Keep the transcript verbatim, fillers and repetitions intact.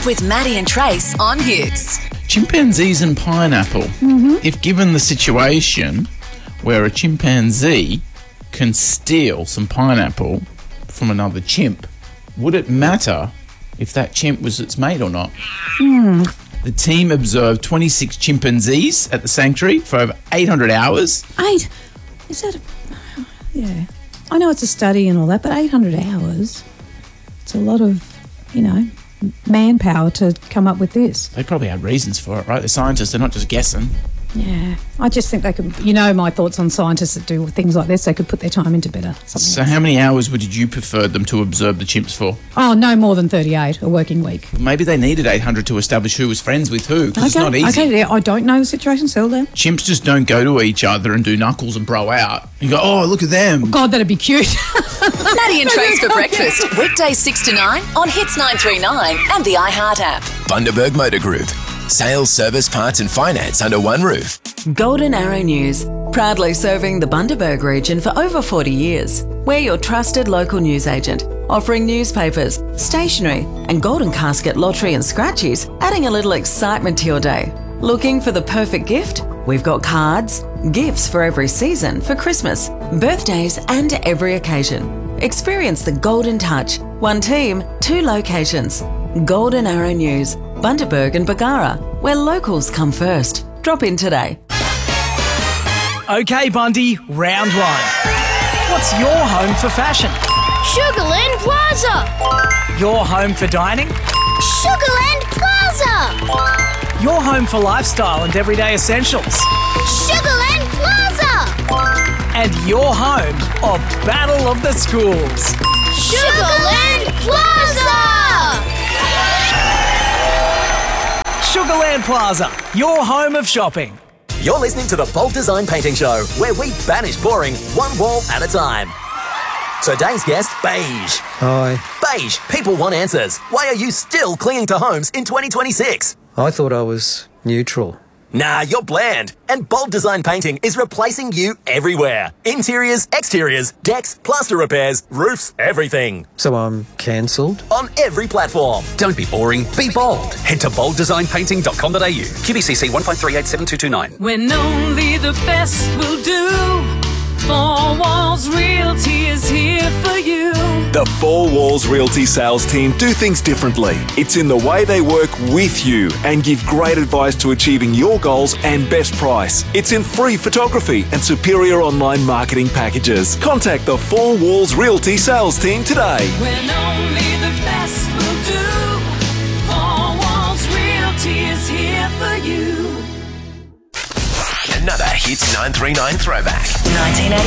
with Maddie and Trace on Hits. Chimpanzees and pineapple. Mm-hmm. If given the situation where a chimpanzee can steal some pineapple from another chimp, would it matter if that chimp was its mate or not? Mm. The team observed twenty-six chimpanzees at the sanctuary for over eight hundred hours. Eight? Is that a... Yeah. I know it's a study and all that, but eight hundred hours? It's a lot of, you know, manpower to come up with this. They probably had reasons for it, right? They're scientists, they're not just guessing. Yeah. I just think they could... You know my thoughts on scientists that do things like this. They could put their time into better something So else. how many hours would you prefer them to observe the chimps for? Oh, no more than thirty-eight, a working week. Maybe they needed eight hundred to establish who was friends with who, because it's not easy. Okay, yeah, I don't know the situation, settle down. Chimps just don't go to each other and do knuckles and bro out. You go, oh, look at them. God, that'd be cute. Maddie and Trace for breakfast. Weekdays six to nine on Hits nine three nine and the iHeart app. Bundaberg Motor Group. Sales, service, parts and finance under one roof. Golden Arrow News, proudly serving the Bundaberg region for over forty years. We're your trusted local news agent, offering newspapers, stationery and golden casket lottery and scratchies, adding a little excitement to your day. Looking for the perfect gift? We've got cards, gifts for every season, for Christmas, birthdays and every occasion. Experience the Golden Touch. One team, two locations. Golden Arrow News, Bundaberg and Bargara, where locals come first. Drop in today. Okay, Bundy, round one. What's your home for fashion? Sugarland Plaza! Your home for dining? Sugarland Plaza! Your home for lifestyle and everyday essentials? Sugarland Plaza! And your home of Battle of the Schools? Sugarland Plaza! Sugarland Plaza, your home of shopping. You're listening to the Bold Design Painting Show, where we banish boring one wall at a time. Today's guest, Beige. Hi. Beige, people want answers. Why are you still clinging to homes in twenty twenty-six? I thought I was neutral. Nah, you're bland. And Bold Design Painting is replacing you everywhere. Interiors, exteriors, decks, plaster repairs, roofs, everything. So I'm cancelled? On every platform. Don't be boring, be bold. Head to bold design painting dot com dot a u. Q B C C one five three eight seven two two nine. When only the best will do. Four Walls Realty is here for you. The Four Walls Realty sales team do things differently. It's in the way they work with you and give great advice to achieving your goals and best price. It's in free photography and superior online marketing packages. Contact the Four Walls Realty sales team today. When only the best will do. Four Walls Realty is here for you. Another Hits nine three nine throwback. nineteen eighty